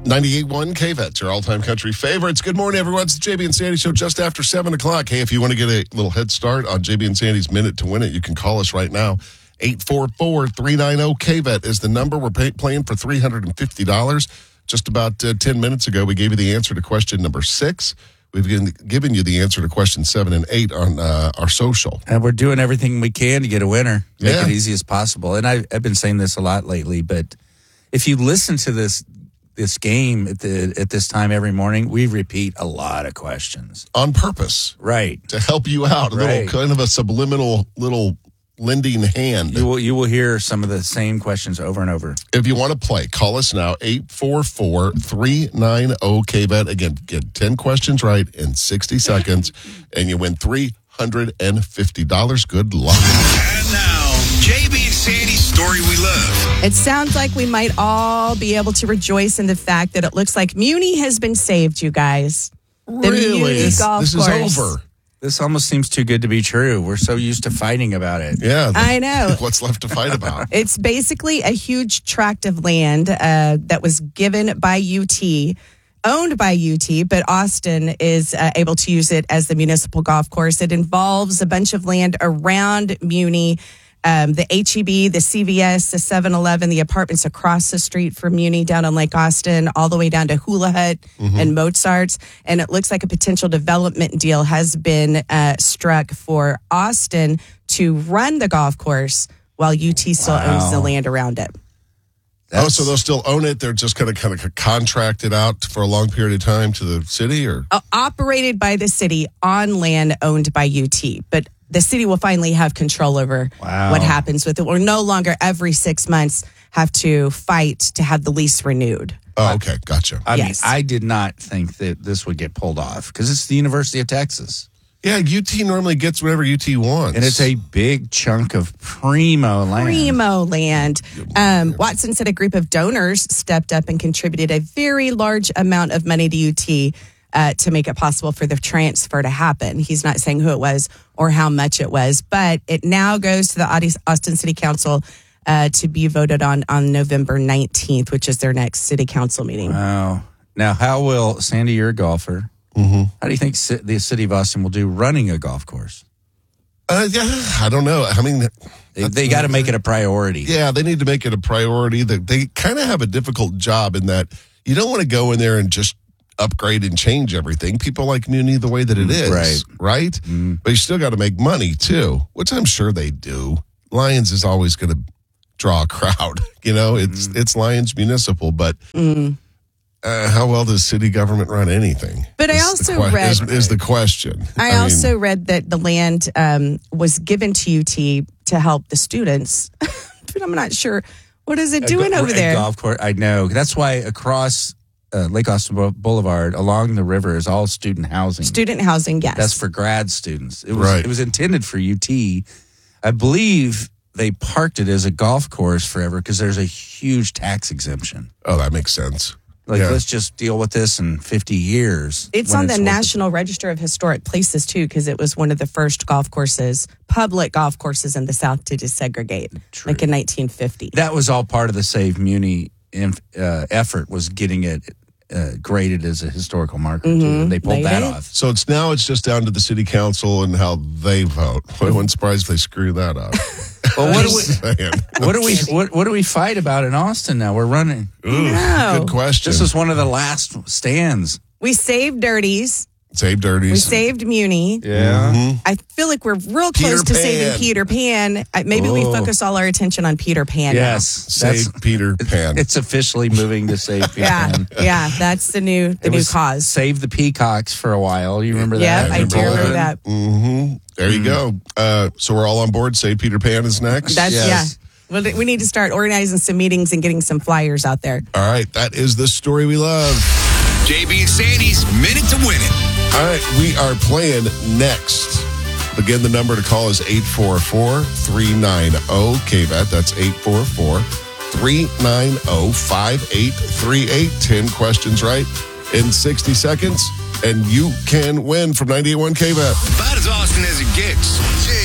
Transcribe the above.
98.1 KVET, your all-time country favorites. Good morning, everyone. It's the JB and Sandy Show just after 7 o'clock. Hey, if you want to get a little head start on JB and Sandy's Minute to Win It, you can call us right now. 844-390-KVET is the number. We're playing for $350. Just about 10 minutes ago, we gave you the answer to question number 6. We've given you the answer to question 7 and 8 on our social. And we're doing everything we can to get a winner, make it easy as possible. And I've been saying this a lot lately, but if you listen to this game at this time every morning, we repeat a lot of questions. On purpose. Right. To help you out. A little kind of a subliminal little lending hand. You will hear some of the same questions over and over. If you want to play, call us now, 844-390-KVET. Again, get 10 questions right in 60 seconds, and you win $350. Good luck. And now, JB and Sandy's Story We Love. It sounds like we might all be able to rejoice in the fact that it looks like Muni has been saved, you guys. The Really? Muni golf This course. is over. This almost seems too good to be true. We're so used to fighting about it. Yeah. I know. What's left to fight about? It's basically a huge tract of land that was given by UT, owned by UT, but Austin is able to use it as the municipal golf course. It involves a bunch of land around Muni, the HEB, the CVS, the 7-Eleven, the apartments across the street from Muni down on Lake Austin, all the way down to Hula Hut and Mozart's. And it looks like a potential development deal has been struck for Austin to run the golf course while UT still owns the land around it. So they'll still own it. They're just going to kind of contract it out for a long period of time to the city, or operated by the city on land owned by UT, but the city will finally have control over what happens with it. We'll no longer every 6 months have to fight to have the lease renewed. Oh, okay, gotcha. I mean, I did not think that this would get pulled off because it's the University of Texas. Yeah, UT normally gets whatever UT wants. And it's a big chunk of primo land. Watson said a group of donors stepped up and contributed a very large amount of money to UT to make it possible for the transfer to happen. He's not saying who it was or how much it was, but it now goes to the Austin City Council to be voted on November 19th, which is their next city council meeting. Wow. Now, how will, Sandy, you're a golfer. How do you think the city of Austin will do running a golf course? I don't know. I mean, they got to make it a priority. Yeah, they need to make it a priority. They kind of have a difficult job in that you don't want to go in there and just upgrade and change everything. People like Muni the way that it is, right? But you still got to make money too, which I'm sure they do. Lions is always going to draw a crowd. It's Lions Municipal, but how well does city government run anything? But I also read is the question. I also read that the land was given to UT to help the students, but I'm not sure what is it doing over there. Golf course, I know. That's why across Lake Austin Boulevard, along the river, is all student housing. Student housing, yes. That's for grad students. It was intended for UT. I believe they parked it as a golf course forever because there's a huge tax exemption. Oh, that makes sense. Let's just deal with this in 50 years. It's on the National Register of Historic Places, too, because it was one of the first public golf courses in the South to desegregate, like in 1950. That was all part of the Save Muni effort, was getting it graded as a historical marker, too. And they pulled that off. So it's just down to the city council and how they vote. I wasn't surprised if they screw that up. Well, what do we fight about in Austin now? We're running. Good question. This is one of the last stands. We saved Dirties. Saved Dirties. We saved Muni. Yeah. I feel like we're real close to saving Peter Pan. Maybe we focus all our attention on Peter Pan. Yes. Save Peter Pan. It's officially moving to Save Peter Pan. Yeah, that's the new cause. Save the Peacocks for a while. You remember that? Yeah, I do remember that. There you go. So we're all on board. Save Peter Pan is next? Yeah. Well, we need to start organizing some meetings and getting some flyers out there. All right. That is the story we love. JB and Sandy's Minute to Win It. All right. We are playing next. Again, the number to call is 844-390-KVET. That's 844-390-5838. 10 questions right in 60 seconds, and you can win from 98.1 KVET. About as Austin as it gets.